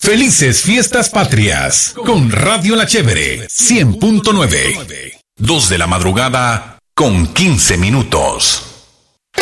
Felices Fiestas Patrias con Radio La Chévere 100.9. 2 de la madrugada con 15 minutos.